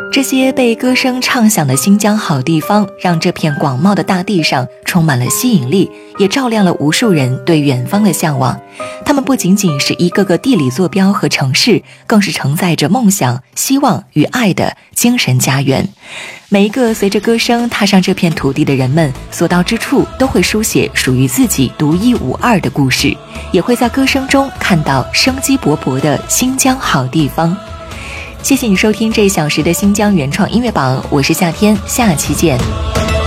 这些被歌声唱响的新疆好地方，让这片广袤的大地上充满了吸引力，也照亮了无数人对远方的向往。它们不仅仅是一个个地理坐标和城市，更是承载着梦想、希望与爱的精神家园。每一个随着歌声踏上这片土地的人们，所到之处都会书写属于自己独一无二的故事，也会在歌声中看到生机勃勃的新疆好地方。谢谢你收听这1小时的新疆原创音乐榜，我是夏天，下期见。